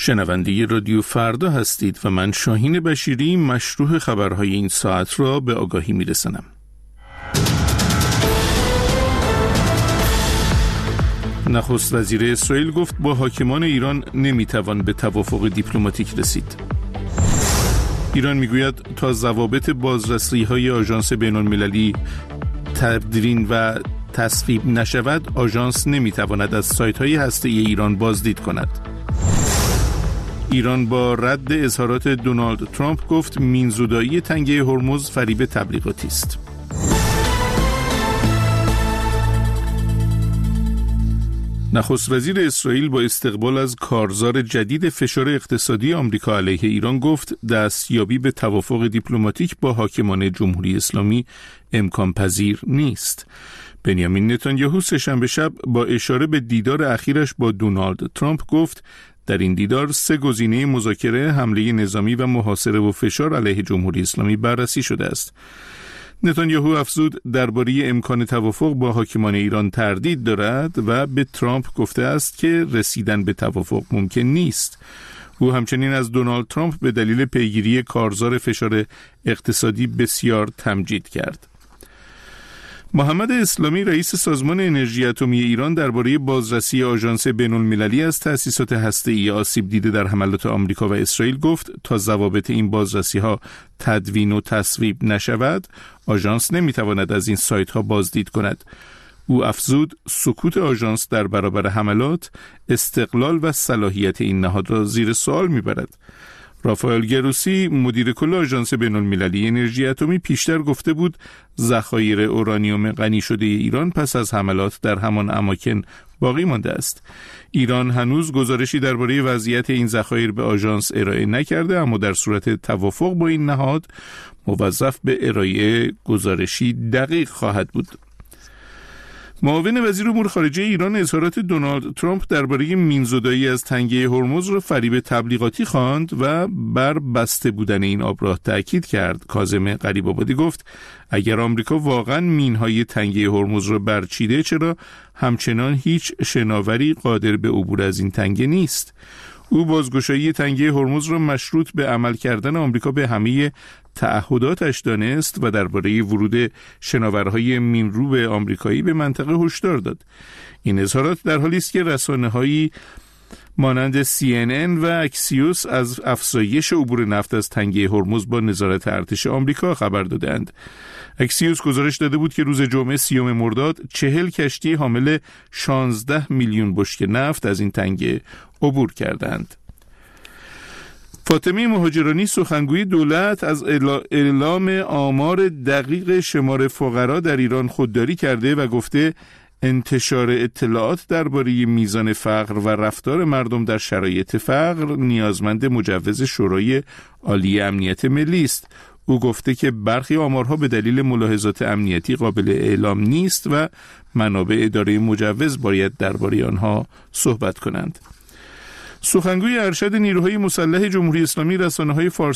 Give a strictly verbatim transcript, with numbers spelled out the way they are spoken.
شنونده رادیو فردا هستید و من شاهین بشیری مشروح خبرهای این ساعت را به آگاهی میرسانم. نخست وزیر اسرائیل گفت با حاکمان ایران نمیتوان به توافق دیپلماتیک رسید. ایران میگوید تا ضوابط بازرسی‌های آژانس بین‌المللی تدوین و تصویب نشود، آژانس نمیتواند از سایت‌های هسته‌ای ایران بازدید کند. ایران با رد اظهارات دونالد ترامپ گفت مینزودایی تنگه هرمز فریب تبلیغاتی است. نخست وزیر اسرائیل با استقبال از کارزار جدید فشار اقتصادی آمریکا علیه ایران گفت دستیابی به توافق دیپلماتیک با حاکمان جمهوری اسلامی امکان پذیر نیست. بنیامین نتانیاهو سه‌شنبه شب با اشاره به دیدار اخیرش با دونالد ترامپ گفت در این دیدار سه گزینه مذاکره، حمله نظامی و محاصره و فشار علیه جمهوری اسلامی بررسی شده است. نتانیاهو افزود درباره امکان توافق با حاکمان ایران تردید دارد و به ترامپ گفته است که رسیدن به توافق ممکن نیست. او همچنین از دونالد ترامپ به دلیل پیگیری کارزار فشار اقتصادی بسیار تمجید کرد. محمد اسلامی رئیس سازمان انرژی اتمی ایران درباره بازرسی آژانس بین‌المللی از تأسیسات هسته‌ای آسیب دیده در حملات آمریکا و اسرائیل گفت تا ضوابط این بازرسی‌ها تدوین و تصویب نشود، آژانس نمی‌تواند از این سایت‌ها بازدید کند. او افزود سکوت آژانس در برابر حملات استقلال و صلاحیت این نهاد را زیر سوال می‌برد. رافائل گروسی مدیر کل آژانس بین‌المللی انرژی اتمی پیشتر گفته بود ذخایر اورانیوم غنی شده ایران پس از حملات در همان اماکن باقی مانده است. ایران هنوز گزارشی درباره وضعیت این ذخایر به آژانس ارائه نکرده، اما در صورت توافق با این نهاد موظف به ارائه گزارشی دقیق خواهد بود. معاون وزیر امور خارجه ایران اظهارات دونالد ترامپ درباره مینزودایی از تنگه هرمز را فریب تبلیغاتی خواند و بر بسته بودن این آبراه تأکید کرد. کاظم غریب‌آبادی گفت اگر آمریکا واقعا مینهای تنگه هرمز را برچیده، چرا همچنان هیچ شناوری قادر به عبور از این تنگه نیست؟ او بازگشایی تنگه هرمز را مشروط به عمل کردن آمریکا به همه تعهداتش دانست و درباره ورود شناورهای مینروب آمریکایی به منطقه هشدار داد. این اظهارات در حالی است که رسانه‌هایی مانند سی ان ان و اکسیوس از افزایش عبور نفت از تنگه هرمز با نظارت ارتش آمریکا خبر دادند. اکسیوس گزارش داده بود که روز جمعه سیوم مرداد چهل کشتی حامل شانزده میلیون بشکه نفت از این تنگه عبور کردند. فاطمه مهاجرانی سخنگوی دولت از اعلام آمار دقیق شمار فقرا در ایران خودداری کرده و گفته انتشار اطلاعات درباره میزان فقر و رفتار مردم در شرایط فقر نیازمند مجوز شورای عالی امنیت ملی است. او گفته که برخی آمارها به دلیل ملاحظات امنیتی قابل اعلام نیست و منابع اداره مجوز باید درباره آنها صحبت کنند. سخنگوی ارشد نیروهای مسلح جمهوری اسلامی رسانه‌های فارسی